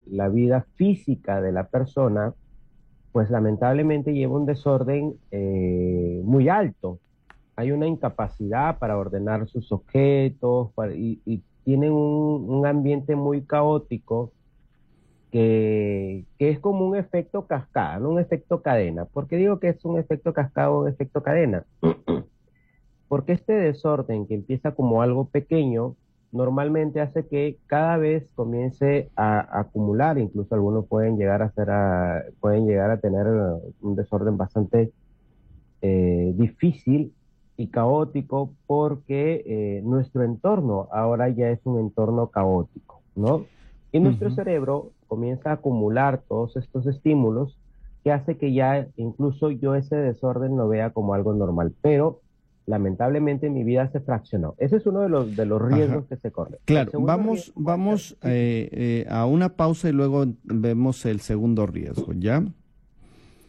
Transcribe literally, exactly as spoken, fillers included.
la vida física de la persona, pues lamentablemente lleva un desorden eh, muy alto. Hay una incapacidad para ordenar sus objetos para- y, y tienen un, un ambiente muy caótico que, que es como un efecto cascada, no un efecto cadena. ¿Por qué digo que es un efecto cascada o un efecto cadena? Porque este desorden que empieza como algo pequeño, normalmente hace que cada vez comience a, a acumular, incluso algunos pueden llegar a ser a- pueden llegar a tener eh, un desorden bastante eh, difícil y caótico porque eh, nuestro entorno ahora ya es un entorno caótico, ¿no? Y nuestro Ujú. cerebro comienza a acumular todos estos estímulos que hace que ya incluso yo ese desorden lo vea como algo normal, pero lamentablemente mi vida se fraccionó. Ese es uno de los, de los Ajá. riesgos que se corre. El Claro, segundo vamos, riesgo puede ser, vamos sí, sí, eh, eh, a una pausa y luego vemos el segundo riesgo, ¿ya?